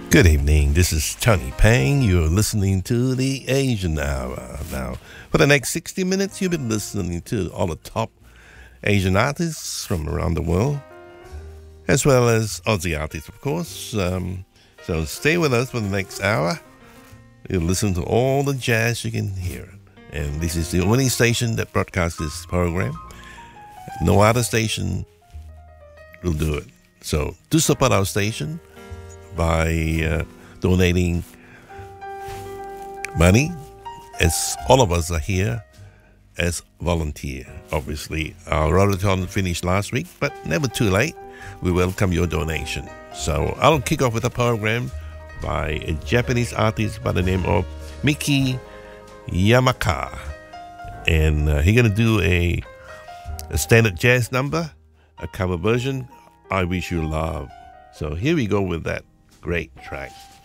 Good evening. This is Tony Pang. You're listening to the Asian Hour. Now, for the next 60 minutes, you've been listening to all the top Asian artists from around the world, as well as Aussie artists, of course. So stay with us for the next hour. You'll listen to all the jazz you can hear. And this is the only station that broadcasts this program. No other station will do it. So do support our station by donating money, as all of us are here as volunteer. Obviously, our Rototon finished last week, but never too late. We welcome your donation. So I'll kick off with a program by a Japanese artist by the name of Miki Yamaka. And he's going to do a standard jazz number, a cover version, I Wish You Love. So here we go with that great track.